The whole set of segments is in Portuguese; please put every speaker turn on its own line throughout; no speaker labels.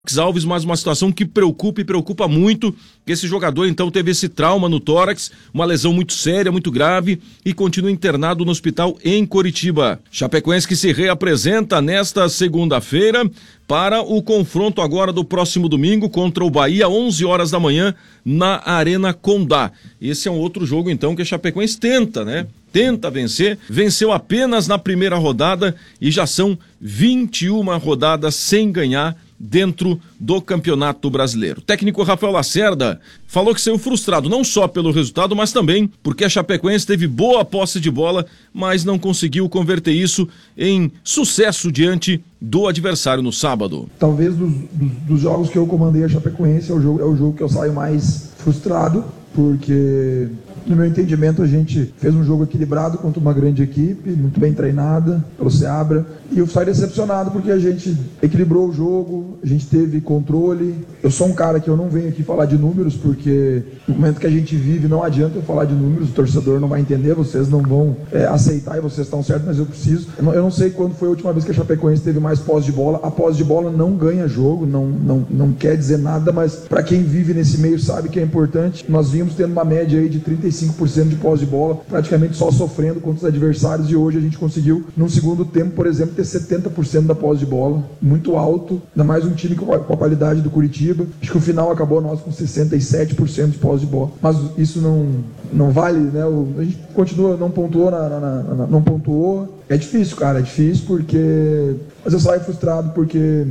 Alves, mais uma situação que preocupa e preocupa muito, que esse jogador então teve esse trauma no tórax, uma lesão muito séria, muito grave e continua internado no hospital em Coritiba. Chapecoense que se reapresenta nesta segunda-feira para o confronto agora do próximo domingo contra o Bahia, 11 horas da manhã, na Arena Condá. Esse é um outro jogo então que a Chapecoense tenta vencer, venceu apenas na primeira rodada e já são 21 rodadas sem ganhar dentro do Campeonato Brasileiro. O técnico Rafael Lacerda falou que saiu frustrado não só pelo resultado, mas também porque a Chapecoense teve boa posse de bola, mas não conseguiu converter isso em sucesso diante do adversário no sábado.
Talvez dos jogos que eu comandei a Chapecoense é o jogo que eu saio mais frustrado, porque no meu entendimento a gente fez um jogo equilibrado contra uma grande equipe, muito bem treinada pelo Seabra, e eu saí decepcionado porque a gente equilibrou o jogo, a gente teve controle. Eu sou um cara que eu não venho aqui falar de números, porque no momento que a gente vive não adianta eu falar de números, o torcedor não vai entender, vocês não vão aceitar e vocês estão certos, mas eu preciso. Eu não sei quando foi a última vez que a Chapecoense teve mais posse de bola. A posse de bola não ganha jogo, não quer dizer nada, mas para quem vive nesse meio sabe que é importante. Nós vimos tendo uma média aí de 35% de posse de bola, praticamente só sofrendo contra os adversários, e hoje a gente conseguiu, num segundo tempo, por exemplo, ter 70% da posse de bola, muito alto, ainda mais um time com a qualidade do Coritiba. Acho que o final acabou nós com 67% de posse de bola, mas isso não vale, né? A gente continua, não pontuou, não pontuou. É difícil, cara, é difícil mas eu saio frustrado porque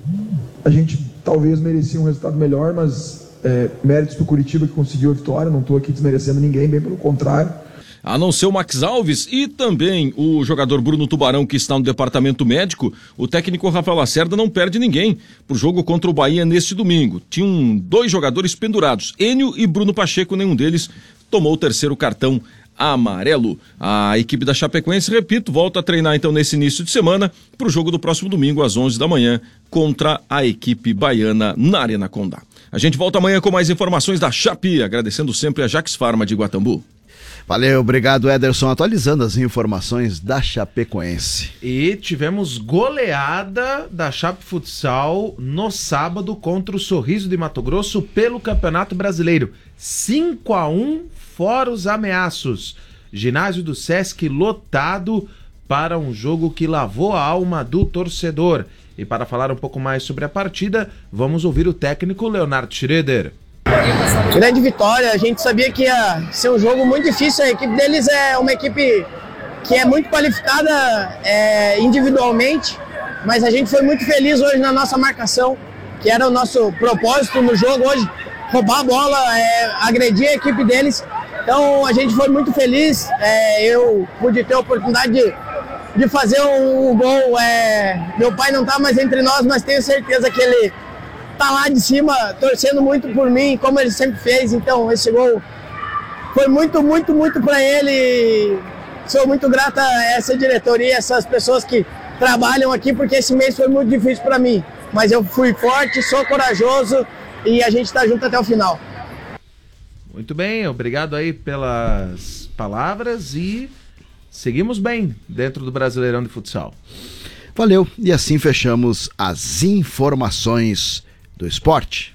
a gente talvez merecia um resultado melhor, mas méritos pro Coritiba que conseguiu a vitória, não estou aqui desmerecendo ninguém, bem pelo contrário.
A não ser o Max Alves e também o jogador Bruno Tubarão, que está no departamento médico, o técnico Rafael Lacerda não perde ninguém pro jogo contra o Bahia neste domingo. Tinham 2 jogadores pendurados, Enio e Bruno Pacheco, nenhum deles tomou o terceiro cartão amarelo. A equipe da Chapecoense, repito, volta a treinar então nesse início de semana para o jogo do próximo domingo às 11 da manhã contra a equipe baiana na Arena Condá. A gente volta amanhã com mais informações da Chape, agradecendo sempre a Jax Pharma de Guatambu.
Valeu, obrigado, Ederson, atualizando as informações da Chapecoense.
E tivemos goleada da Chape Futsal no sábado contra o Sorriso de Mato Grosso pelo Campeonato Brasileiro. 5-1, fora os ameaços. Ginásio do Sesc lotado para um jogo que lavou a alma do torcedor. E para falar um pouco mais sobre a partida, vamos ouvir o técnico Leonardo Schroeder.
Grande vitória, a gente sabia que ia ser um jogo muito difícil. A equipe deles é uma equipe que é muito qualificada individualmente, mas a gente foi muito feliz hoje na nossa marcação, que era o nosso propósito no jogo hoje, roubar a bola, agredir a equipe deles. Então a gente foi muito feliz, eu pude ter a oportunidade de fazer um gol. Meu pai não está mais entre nós, mas tenho certeza que ele tá lá de cima torcendo muito por mim, como ele sempre fez. Então esse gol foi muito, muito, muito para ele. Sou muito grata a essa diretoria, essas pessoas que trabalham aqui, porque esse mês foi muito difícil para mim, mas eu fui forte, sou corajoso e a gente está junto até o final.
Muito bem, obrigado aí pelas palavras e seguimos bem dentro do Brasileirão de Futsal.
Valeu, e assim fechamos as informações do esporte.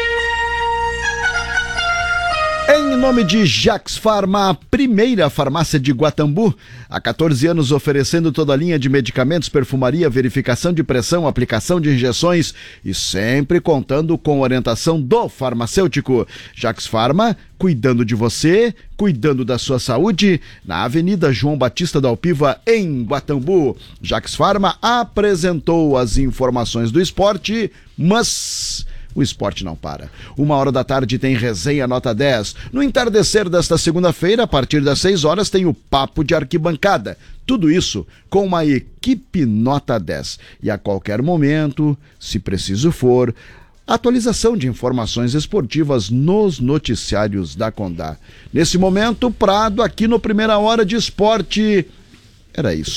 Em nome de Jax Pharma, a primeira farmácia de Guatambu, há 14 anos oferecendo toda a linha de medicamentos, perfumaria, verificação de pressão, aplicação de injeções e sempre contando com orientação do farmacêutico. Jax Pharma, cuidando de você, cuidando da sua saúde, na Avenida João Batista da Alpiva, em Guatambu. Jax Pharma apresentou as informações do esporte, mas o esporte não para. 13h tem resenha nota 10. No entardecer desta segunda-feira, a partir das 6 horas, tem o Papo de Arquibancada. Tudo isso com uma equipe nota 10. E a qualquer momento, se preciso for, atualização de informações esportivas nos noticiários da Condá. Nesse momento, Prado, aqui no Primeira Hora de Esporte. Era isso.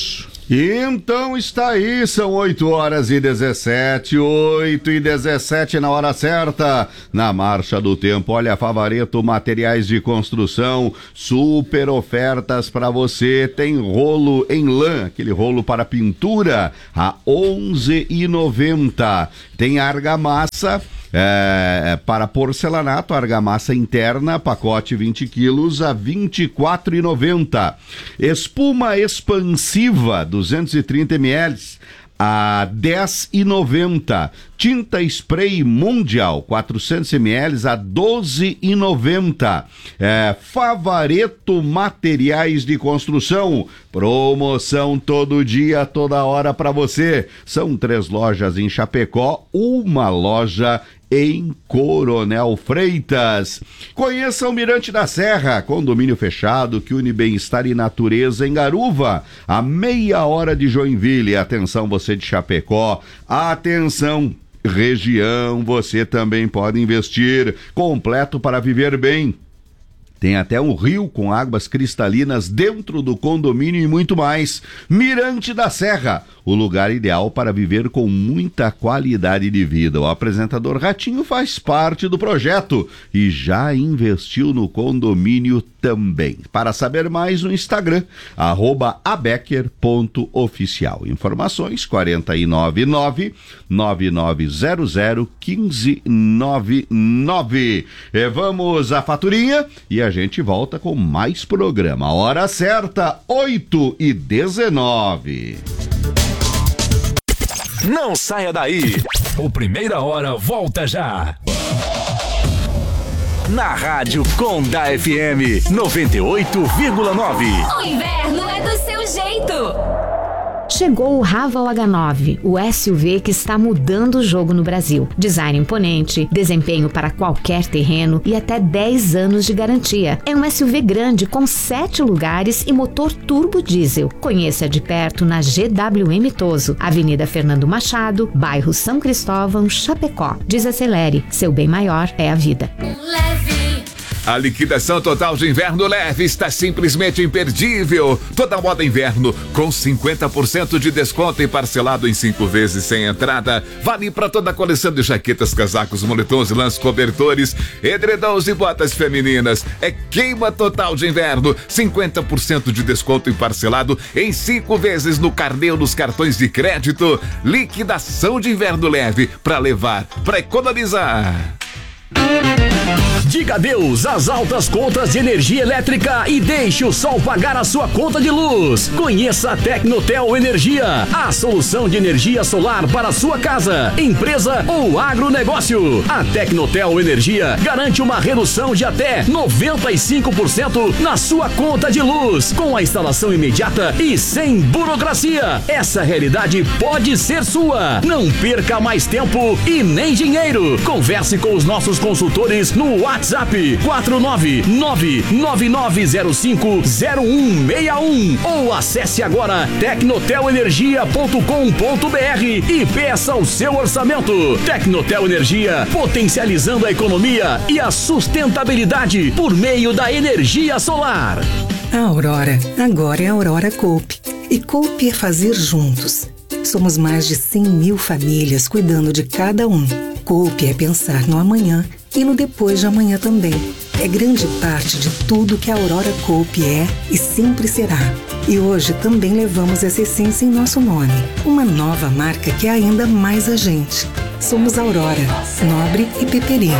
Então está aí, são 8h17, 8h17 na hora certa, na marcha do tempo. Olha, Favareto Materiais de Construção, super ofertas para você. Tem rolo em lã, aquele rolo para pintura, a R$11,90. Tem argamassa para porcelanato, argamassa interna, pacote 20 quilos a R$24,90. Espuma expansiva 230 ml a R$10,90. Tinta spray mundial 400 ml a R$12,90. Favareto Materiais de Construção, promoção todo dia, toda hora para você. São 3 lojas em Chapecó, uma loja em Coronel Freitas. Conheça o Mirante da Serra, condomínio fechado que une bem-estar e natureza em Garuva, a meia hora de Joinville. Atenção, você de Chapecó, atenção, região, você também pode investir, completo para viver bem. Tem até um rio com águas cristalinas dentro do condomínio e muito mais. Mirante da Serra, o lugar ideal para viver com muita qualidade de vida. O apresentador Ratinho faz parte do projeto e já investiu no condomínio também. Para saber mais, no Instagram, @abecker.oficial. Informações 499-9900-1599. Vamos à faturinha e a gente volta com mais programa. Hora certa, 8h19.
Não saia daí. O Primeira Hora volta já. Na Rádio Conda FM 98,9.
O inverno é do seu jeito.
Chegou o Raval H9, o SUV que está mudando o jogo no Brasil. Design imponente, desempenho para qualquer terreno e até 10 anos de garantia. É um SUV grande com 7 lugares e motor turbo diesel. Conheça de perto na GWM Toso, Avenida Fernando Machado, bairro São Cristóvão, Chapecó. Desacelere, seu bem maior é a vida.
Leve.
A liquidação total de inverno leve está simplesmente imperdível. Toda moda inverno com 50% de desconto e parcelado em 5 vezes sem entrada. Vale para toda a coleção de jaquetas, casacos, moletons, lãs, cobertores, edredons e botas femininas. É queima total de inverno. 50% de desconto e parcelado em 5 vezes no carnê ou nos cartões de crédito. Liquidação de inverno leve para levar, para economizar.
Diga adeus às altas contas de energia elétrica e deixe o sol pagar a sua conta de luz. Conheça a Tecnotel Energia, a solução de energia solar para a sua casa, empresa ou agronegócio. A Tecnotel Energia garante uma redução de até 95% na sua conta de luz, com a instalação imediata e sem burocracia. Essa realidade pode ser sua. Não perca mais tempo e nem dinheiro. Converse com os nossos consultores no WhatsApp 499-9905-0161 ou acesse agora tecnotelenergia.com.br e peça o seu orçamento. Tecnotel Energia, potencializando a economia e a sustentabilidade por meio da energia solar.
A Aurora agora é a Aurora Coop. E Coop é fazer juntos. Somos mais de 100 mil famílias cuidando de cada um. Coop é pensar no amanhã e no depois de amanhã também. É grande parte de tudo que a Aurora Coop é e sempre será. E hoje também levamos essa essência em nosso nome. Uma nova marca que é ainda mais a gente. Somos Aurora, Nobre e Peperi.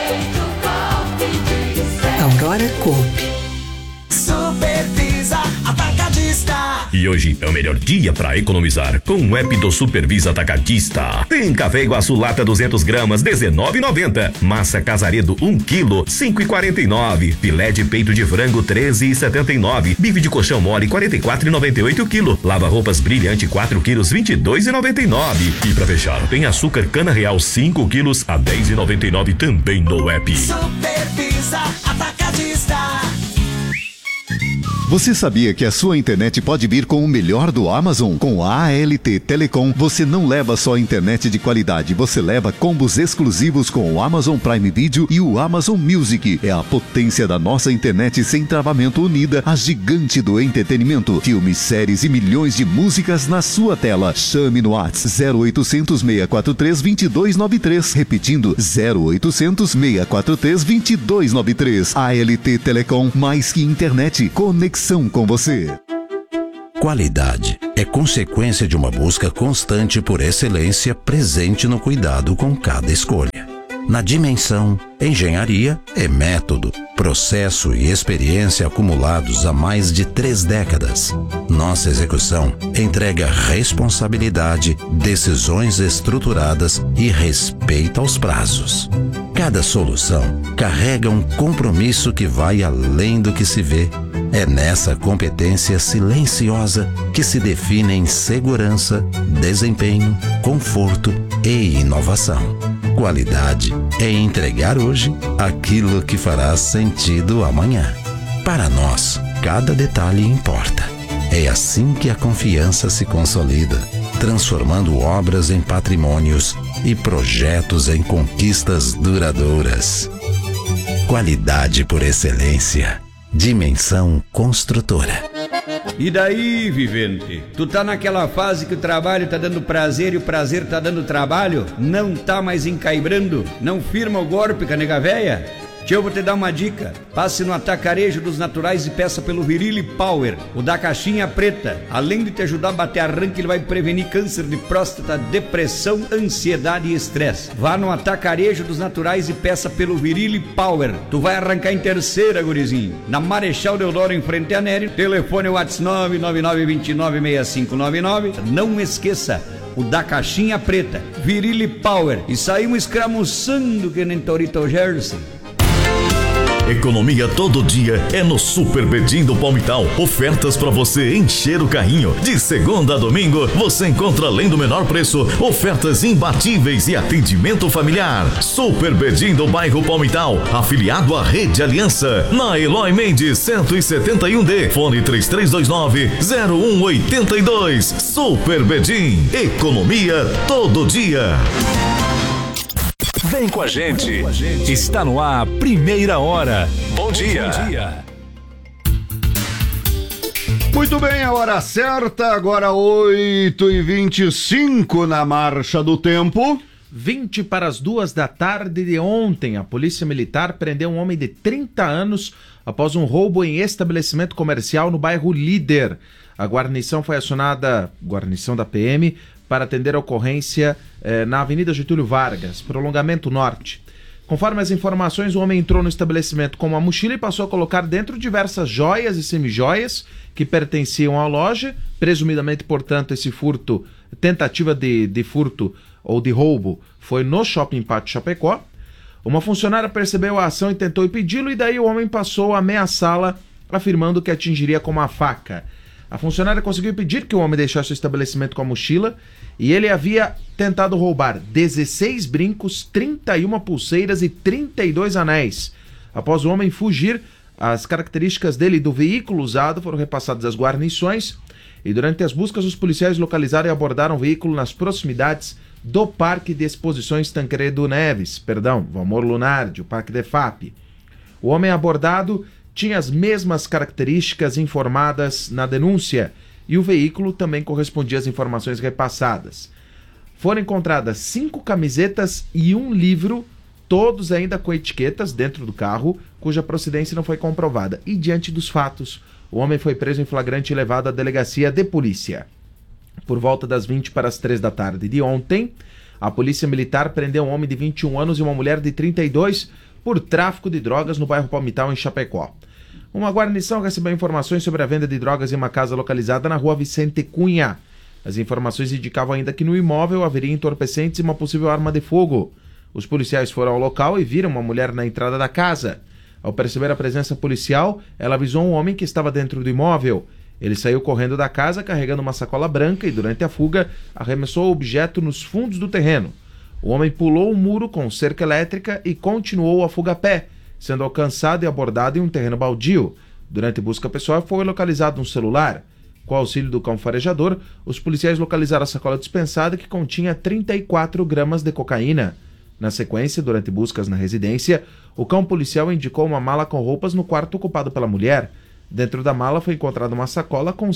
Aurora Coop.
Supervisa Atacadista.
E hoje é o melhor dia para economizar com o app do Supervisa Atacadista. Tem café Iguaçu lata 200 gramas, R$19,90. Massa Casaredo 1 kg, R$5,49. Filé de peito de frango, R$13,79. Bife de colchão mole, R$44,98 kg. Lava roupas brilhante 4 kg, R$22,99. E para fechar, tem açúcar cana real 5 kg a R$10,99 também no app.
Supervisa Atacadista.
Você sabia que a sua internet pode vir com o melhor do Amazon? Com a ALT Telecom, você não leva só internet de qualidade, você leva combos exclusivos com o Amazon Prime Video e o Amazon Music. É a potência da nossa internet sem travamento unida, a gigante do entretenimento. Filmes, séries e milhões de músicas na sua tela. Chame no WhatsApp 0800 643 2293. Repetindo, 0800 643 2293. ALT Telecom, mais que internet, conexão com você.
Qualidade é consequência de uma busca constante por excelência presente no cuidado com cada escolha. Na Dimensão, engenharia é método, processo e experiência acumulados há mais de 3 décadas. Nossa execução entrega responsabilidade, decisões estruturadas e respeito aos prazos. Cada solução carrega um compromisso que vai além do que se vê. É nessa competência silenciosa que se definem segurança, desempenho, conforto e inovação. Qualidade é entregar hoje aquilo que fará sentido amanhã. Para nós, cada detalhe importa. É assim que a confiança se consolida, transformando obras em patrimônios e projetos em conquistas duradouras. Qualidade por excelência. Dimensão Construtora.
E daí, vivente? Tu tá naquela fase que o trabalho tá dando prazer e o prazer tá dando trabalho? Não tá mais encaibrando? Não firma o golpe, canega véia? Tio, eu vou te dar uma dica. Passe no Atacarejo dos Naturais e peça pelo Virile Power, o da caixinha preta. Além de te ajudar a bater arranque, ele vai prevenir câncer de próstata, depressão, ansiedade e estresse. Vá no Atacarejo dos Naturais e peça pelo Virile Power. Tu vai arrancar em terceira, gurizinho. Na Marechal Deodoro, em frente à Nery. Telefone WhatsApp 999296599. Não esqueça, o da caixinha preta, Virile Power. E saímos escramuçando que nem Torito Jersey.
Economia todo dia é no Super Bedim do Palmital. Ofertas para você encher o carrinho. De segunda a domingo, você encontra, além do menor preço, ofertas imbatíveis e atendimento familiar. Super Bedim do bairro Palmital, afiliado à Rede Aliança, na Eloy Mendes 171D, fone 3329-0182. Super Bedim, economia todo dia.
Vem com a gente. Está no ar, Primeira Hora. Bom dia.
Muito bem, a hora certa, agora 8h25 na marcha do tempo.
20 para as 2 da tarde de ontem, a Polícia Militar prendeu um homem de 30 anos após um roubo em estabelecimento comercial no bairro Líder. A guarnição foi acionada, guarnição da PM, para atender a ocorrência na Avenida Getúlio Vargas, prolongamento norte. Conforme as informações, o homem entrou no estabelecimento com uma mochila e passou a colocar dentro diversas joias e semijoias que pertenciam à loja. Presumidamente, portanto, esse furto, tentativa de furto ou de roubo, foi no Shopping Pátio Chapecó. Uma funcionária percebeu a ação e tentou impedi-lo, e daí o homem passou a ameaçá-la, afirmando que atingiria com uma faca. A funcionária conseguiu impedir que o homem deixasse o estabelecimento com a mochila, e ele havia tentado roubar 16 brincos, 31 pulseiras e 32 anéis. Após o homem fugir, as características dele e do veículo usado foram repassadas às guarnições, e durante as buscas os policiais localizaram e abordaram o veículo nas proximidades do Parque de Exposições Tancredo Neves, Valmor Lunardi, o Parque de FAP. O homem abordado tinha as mesmas características informadas na denúncia e o veículo também correspondia às informações repassadas. Foram encontradas 5 camisetas e um livro, todos ainda com etiquetas dentro do carro, cuja procedência não foi comprovada. E diante dos fatos, o homem foi preso em flagrante e levado à delegacia de polícia. Por volta das 20 para as 3 da tarde de ontem, a Polícia Militar prendeu um homem de 21 anos e uma mulher de 32 por tráfico de drogas no bairro Palmital, em Chapecó. Uma guarnição recebeu informações sobre a venda de drogas em uma casa localizada na rua Vicente Cunha. As informações indicavam ainda que no imóvel haveria entorpecentes e uma possível arma de fogo. Os policiais foram ao local e viram uma mulher na entrada da casa. Ao perceber a presença policial, ela avisou um homem que estava dentro do imóvel. Ele saiu correndo da casa carregando uma sacola branca e, durante a fuga, arremessou o objeto nos fundos do terreno. O homem pulou um muro com cerca elétrica e continuou a fuga a pé, sendo alcançado e abordado em um terreno baldio. Durante busca pessoal, foi localizado um celular. Com o auxílio do cão farejador, os policiais localizaram a sacola dispensada que continha 34 gramas de cocaína. Na sequência, durante buscas na residência, o cão policial indicou uma mala com roupas no quarto ocupado pela mulher. Dentro da mala foi encontrada uma sacola com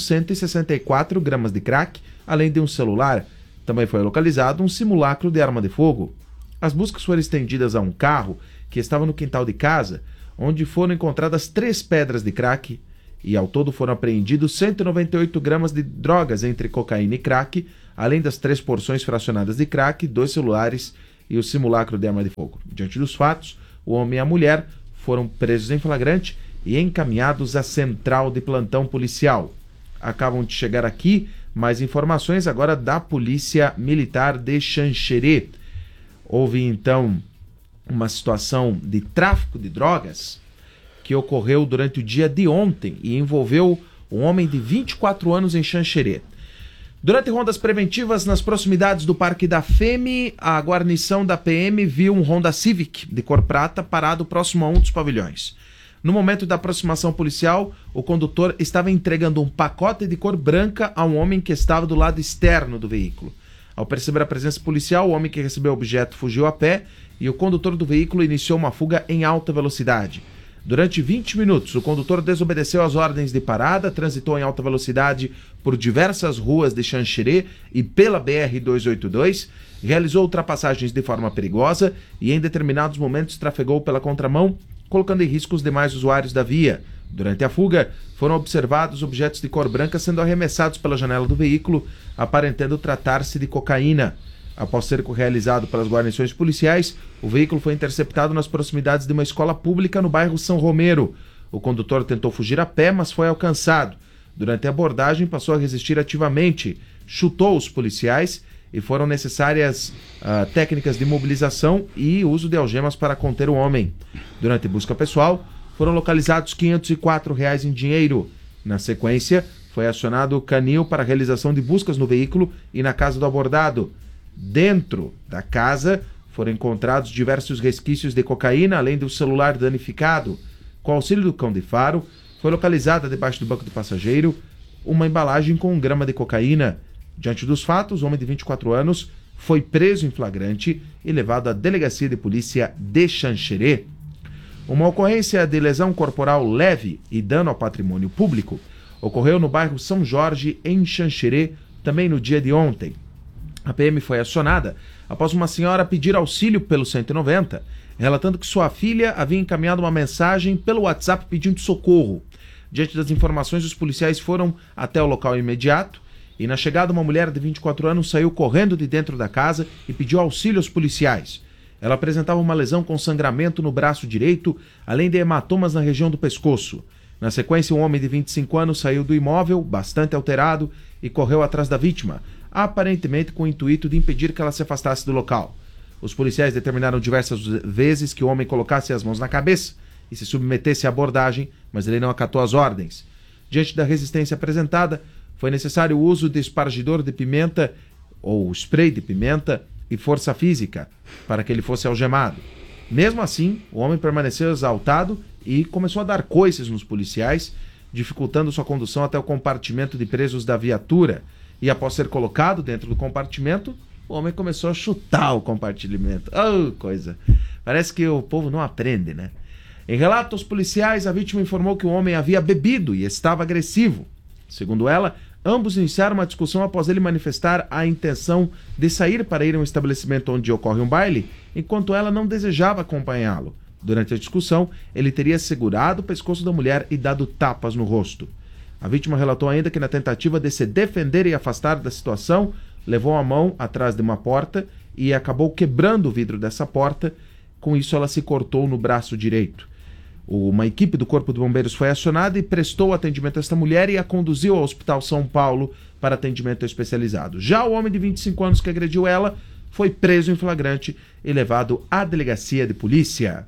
164 gramas de crack, além de um celular. Também foi localizado um simulacro de arma de fogo. As buscas foram estendidas a um carro que estava no quintal de casa, onde foram encontradas 3 pedras de crack e ao todo foram apreendidos 198 gramas de drogas entre cocaína e crack, além das 3 porções fracionadas de crack, 2 celulares e o simulacro de arma de fogo. Diante dos fatos, o homem e a mulher foram presos em flagrante e encaminhados à central de plantão policial. Acabam de chegar aqui mais informações agora da Polícia Militar de Xanxerê. Houve então uma situação de tráfico de drogas que ocorreu durante o dia de ontem e envolveu um homem de 24 anos em Xanxerê. Durante rondas preventivas nas proximidades do Parque da Feme, a guarnição da PM viu um Honda Civic de cor prata parado próximo a um dos pavilhões. No momento da aproximação policial, o condutor estava entregando um pacote de cor branca a um homem que estava do lado externo do veículo. Ao perceber a presença policial, o homem que recebeu o objeto fugiu a pé e o condutor do veículo iniciou uma fuga em alta velocidade. Durante 20 minutos, o condutor desobedeceu às ordens de parada, transitou em alta velocidade por diversas ruas de Xanxerê e pela BR-282, realizou ultrapassagens de forma perigosa e em determinados momentos trafegou pela contramão, colocando em risco os demais usuários da via. Durante a fuga, foram observados objetos de cor branca sendo arremessados pela janela do veículo, aparentando tratar-se de cocaína. Após cerco realizado pelas guarnições policiais, o veículo foi interceptado nas proximidades de uma escola pública no bairro São Romero. O condutor tentou fugir a pé, mas foi alcançado. Durante a abordagem, passou a resistir ativamente, chutou os policiais e foram necessárias técnicas de mobilização e uso de algemas para conter o homem. Durante busca pessoal, foram localizados R$ 504 em dinheiro. Na sequência, foi acionado o canil para a realização de buscas no veículo e na casa do abordado. Dentro da casa foram encontrados diversos resquícios de cocaína, além do celular danificado. Com o auxílio do cão de faro, foi localizada debaixo do banco do passageiro uma embalagem com 1 grama de cocaína. Diante dos fatos, o homem de 24 anos foi preso em flagrante e levado à delegacia de polícia de Xanxerê. Uma ocorrência de lesão corporal leve e dano ao patrimônio público ocorreu no bairro São Jorge, em Xanxerê, também no dia de ontem. A PM foi acionada após uma senhora pedir auxílio pelo 190, relatando que sua filha havia encaminhado uma mensagem pelo WhatsApp pedindo socorro. Diante das informações, os policiais foram até o local imediato e, na chegada, uma mulher de 24 anos saiu correndo de dentro da casa e pediu auxílio aos policiais. Ela apresentava uma lesão com sangramento no braço direito, além de hematomas na região do pescoço. Na sequência, um homem de 25 anos saiu do imóvel, bastante alterado, e correu atrás da vítima, aparentemente com o intuito de impedir que ela se afastasse do local. Os policiais determinaram diversas vezes que o homem colocasse as mãos na cabeça e se submetesse à abordagem, mas ele não acatou as ordens. Diante da resistência apresentada, foi necessário o uso de espargidor de pimenta ou spray de pimenta e força física para que ele fosse algemado. Mesmo assim, o homem permaneceu exaltado e começou a dar coices nos policiais, dificultando sua condução até o compartimento de presos da viatura. E após ser colocado dentro do compartimento, o homem começou a chutar o compartimento. Oh, coisa! Parece que o povo não aprende, né? Em relato aos policiais, a vítima informou que o homem havia bebido e estava agressivo. Segundo ela, ambos iniciaram uma discussão após ele manifestar a intenção de sair para ir a um estabelecimento onde ocorre um baile, enquanto ela não desejava acompanhá-lo. Durante a discussão, ele teria segurado o pescoço da mulher e dado tapas no rosto. A vítima relatou ainda que, na tentativa de se defender e afastar da situação, levou a mão atrás de uma porta e acabou quebrando o vidro dessa porta. Com isso, ela se cortou no braço direito. Uma equipe do Corpo de Bombeiros foi acionada e prestou atendimento a esta mulher e a conduziu ao Hospital São Paulo para atendimento especializado. Já o homem de 25 anos que agrediu ela foi preso em flagrante e levado à delegacia de polícia.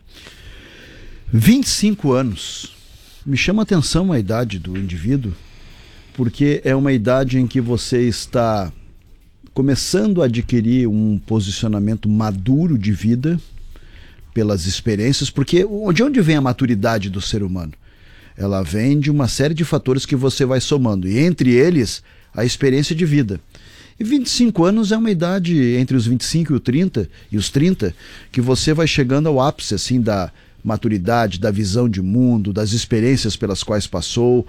25 anos. Me chama a atenção a idade do indivíduo, porque é uma idade em que você está começando a adquirir um posicionamento maduro de vida pelas experiências, porque de onde vem a maturidade do ser humano? ela vem de uma série de fatores que você vai somando, e entre eles, a experiência de vida. E 25 anos é uma idade, entre os 25 e os 30, que você vai chegando ao ápice, assim, da maturidade, da visão de mundo, das experiências pelas quais passou,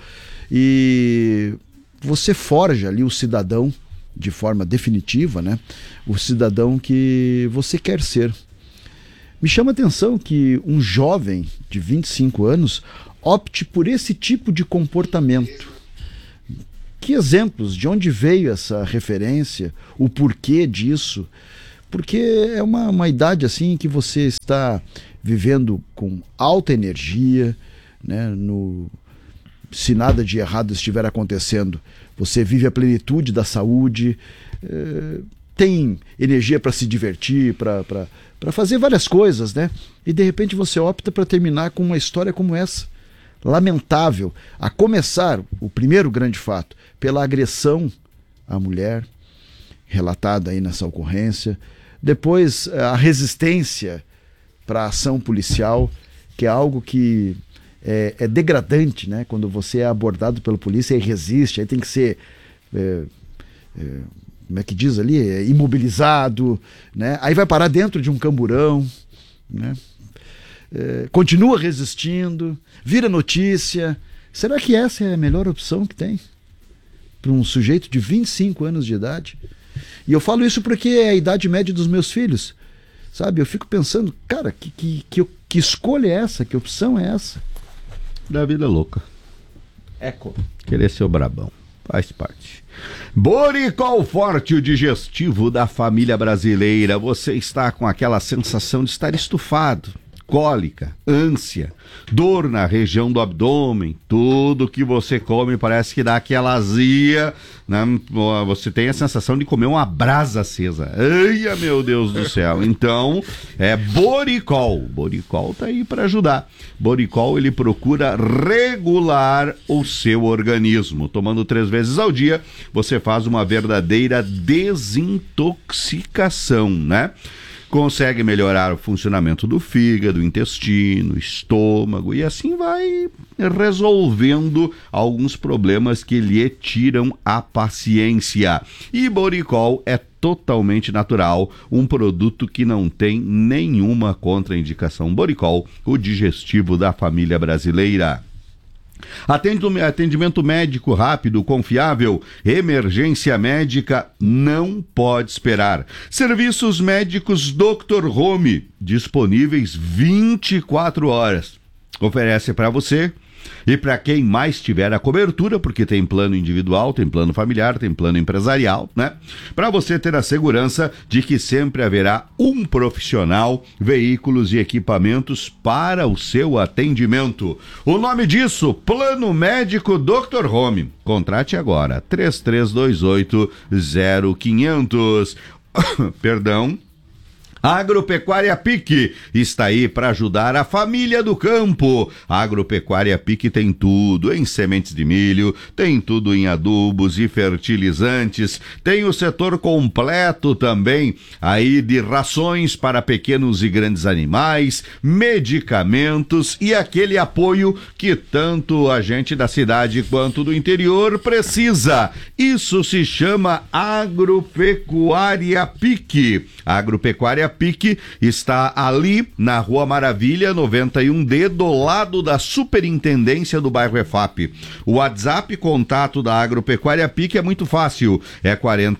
e você forja ali o cidadão de forma definitiva, né? O cidadão que você quer ser. Me chama a atenção que um jovem de 25 anos opte por esse tipo de comportamento. Que exemplos? De onde veio essa referência? O porquê disso? Porque é uma idade assim que você está vivendo com alta energia, né? Se nada de errado estiver acontecendo, você vive a plenitude da saúde, tem energia para se divertir, para fazer várias coisas, né? E de repente você opta para terminar com uma história como essa. Lamentável. A começar, o primeiro grande fato, pela agressão à mulher, relatada aí nessa ocorrência. Depois, a resistência para a ação policial, que é algo que é degradante, né? Quando você é abordado pela polícia e resiste, aí tem que ser, como é que diz ali? Imobilizado, né? Aí vai parar dentro de um camburão, né? Continua resistindo, vira notícia. Será que essa é a melhor opção que tem para um sujeito de 25 anos de idade? E eu falo isso porque é a idade média dos meus filhos, sabe? Eu fico pensando, cara, que escolha é essa? Que opção é essa?
Da vida louca.
Eco.
Querer ser o brabão. Faz parte. Boricol Forte, o digestivo da família brasileira. Você está com aquela sensação de estar estufado, cólica, ânsia, dor na região do abdômen, tudo que você come parece que dá aquela azia, né? Você tem a sensação de comer uma brasa acesa. Ai, meu Deus do céu. Então, é Boricol. Boricol tá aí para ajudar. Boricol, ele procura regular o seu organismo. Tomando 3 vezes ao dia, você faz uma verdadeira desintoxicação, né? Consegue melhorar o funcionamento do fígado, intestino, estômago, e assim vai resolvendo alguns problemas que lhe tiram a paciência. E Boricol é totalmente natural, um produto que não tem nenhuma contraindicação. Boricol, o digestivo da família brasileira. Atendimento médico rápido, confiável, emergência médica não pode esperar. Serviços médicos Dr. Home, disponíveis 24 horas. Oferece para você e para quem mais tiver a cobertura, porque tem plano individual, tem plano familiar, tem plano empresarial, né? Para você ter a segurança de que sempre haverá um profissional, veículos e equipamentos para o seu atendimento. O nome disso, Plano Médico Dr. Home. Contrate agora, 3328-0500. Perdão. Agropecuária Pique está aí para ajudar a família do campo. A Agropecuária Pique tem tudo em sementes de milho, tem tudo em adubos e fertilizantes, tem o setor completo também aí de rações para pequenos e grandes animais, medicamentos e aquele apoio que tanto a gente da cidade quanto do interior precisa. Isso se chama Agropecuária Pique. A Agropecuária Pique está ali na Rua Maravilha 91D, do lado da Superintendência do bairro EFAP. O WhatsApp contato da Agropecuária Pique é muito fácil, é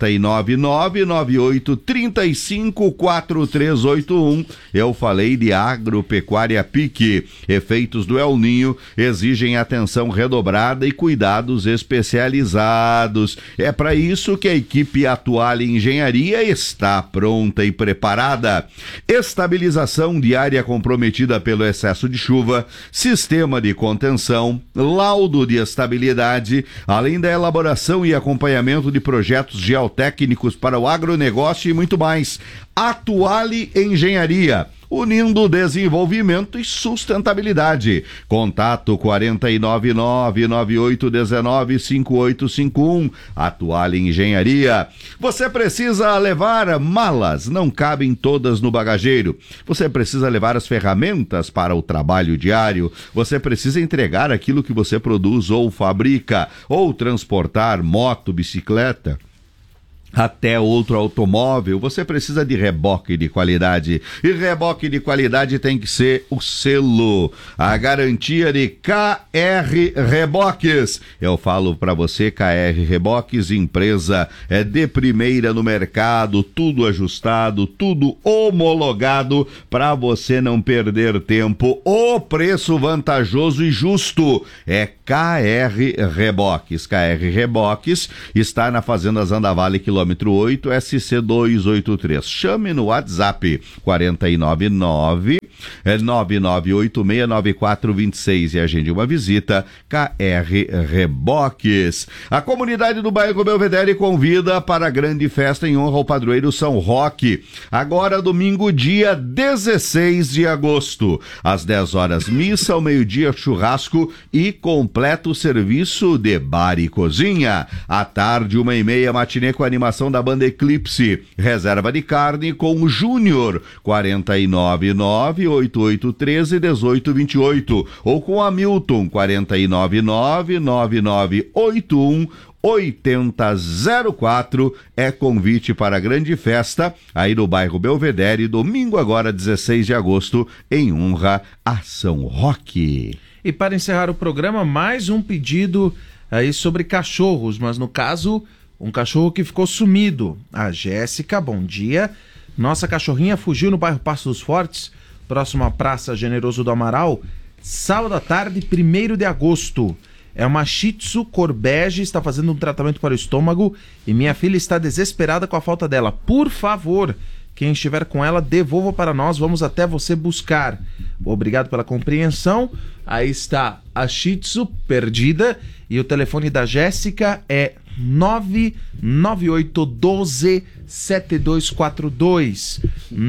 49998354381. Eu falei de Agropecuária Pique. Efeitos do El Ninho exigem atenção redobrada e cuidados especializados. É para isso que a equipe Atuale Engenharia está pronta e preparada. Estabilização de área comprometida pelo excesso de chuva, sistema de contenção, laudo de estabilidade, além da elaboração e acompanhamento de projetos geotécnicos para o agronegócio e muito mais. Atuale Engenharia, unindo desenvolvimento e sustentabilidade. Contato 499-9819-5851. Atual Engenharia. Você precisa levar malas, não cabem todas no bagageiro. Você precisa levar as ferramentas para o trabalho diário. Você precisa entregar aquilo que você produz ou fabrica, ou transportar moto, bicicleta, até outro automóvel. Você precisa de reboque de qualidade, e reboque de qualidade tem que ser o selo, a garantia de KR Reboques. Eu falo para você, KR Reboques, empresa de primeira no mercado, tudo ajustado, tudo homologado para você não perder tempo. O preço vantajoso e justo é KR Reboques. KR Reboques está na Fazenda Zandavale, quilômetro 8, SC283. Chame no WhatsApp 499-9986-9426 e agende uma visita. KR Reboques. A comunidade do bairro Belvedere convida para a grande festa em honra ao padroeiro São Roque. Agora, domingo, dia 16 de agosto. Às 10 horas, missa, ao meio-dia, churrasco e completo serviço de bar e cozinha. À tarde, 1h30, matinê com animação da banda Eclipse. Reserva de carne com o Júnior, 499-8813-1828, ou com Hamilton, 499-9981-8004. É convite para a grande festa aí no bairro Belvedere, domingo agora, 16 de agosto, em honra a São Roque.
E para encerrar o programa, mais um pedido aí sobre cachorros, mas no caso, um cachorro que ficou sumido. A Jéssica, bom dia. Nossa cachorrinha fugiu no bairro Passo dos Fortes, próximo à Praça Generoso do Amaral, sábado à tarde, 1º de agosto. É uma Shih Tzu cor bege, está fazendo um tratamento para o estômago e minha filha está desesperada com a falta dela. Por favor, quem estiver com ela, devolva para nós, vamos até você buscar. Obrigado pela compreensão. Aí está a Shih Tzu perdida e o telefone da Jéssica é 99812-7242.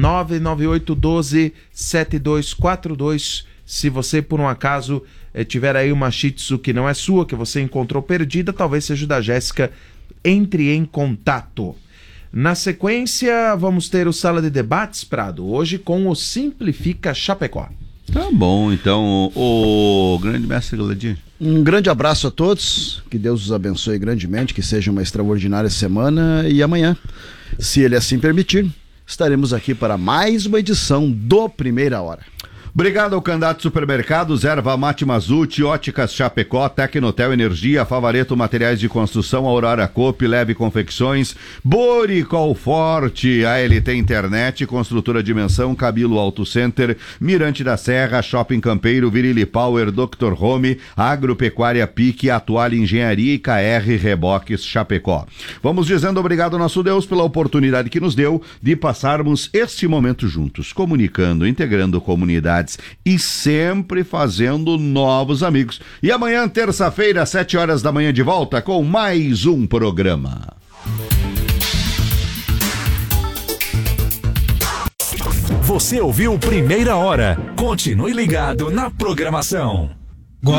99812-7242. Se você, por um acaso, tiver aí uma Shih Tzu que não é sua, que você encontrou perdida, talvez seja da Jéssica, entre em contato. Na sequência, vamos ter o Sala de Debates, Prado, hoje com o Simplifica Chapecó.
Tá bom, então, o grande mestre Gladir.
Um grande abraço a todos, que Deus os abençoe grandemente, que seja uma extraordinária semana, e amanhã, se ele assim permitir, estaremos aqui para mais uma edição do Primeira Hora.
Obrigado ao Candidato Supermercados, Erva Mate Mazuti, Óticas Chapecó, Tecnotel Energia, Favareto Materiais de Construção, Aurora Coop, Leve Confecções, Boricol Forte, ALT Internet, Construtora Dimensão, Cabilo Auto Center, Mirante da Serra, Shopping Campeiro, Virili Power, Dr. Home, Agropecuária Pique, Atual Engenharia e KR Reboques Chapecó. Vamos dizendo obrigado ao nosso Deus pela oportunidade que nos deu de passarmos este momento juntos, comunicando, integrando comunidade e sempre fazendo novos amigos. E amanhã, terça-feira, 7 horas da manhã, de volta com mais um programa.
Você ouviu Primeira Hora. Continue ligado na programação.